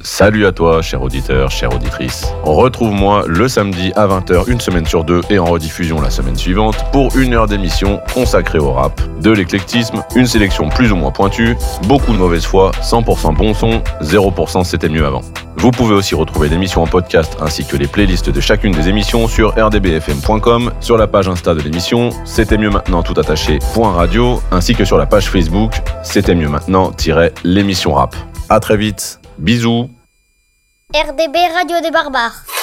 Salut à toi, cher auditeur, chère auditrice. Retrouve-moi le samedi à 20h, une semaine sur deux, et en rediffusion la semaine suivante, pour une heure d'émission consacrée au rap. De l'éclectisme, une sélection plus ou moins pointue, beaucoup de mauvaise foi, 100% bon son, 0% c'était mieux avant. Vous pouvez aussi retrouver l'émission en podcast ainsi que les playlists de chacune des émissions sur rdbfm.com, sur la page Insta de l'émission, c'était mieux maintenant tout attaché .radio, ainsi que sur la page Facebook, c'était mieux maintenant-l'émission rap. À très vite, bisous. RDB Radio des Barbares.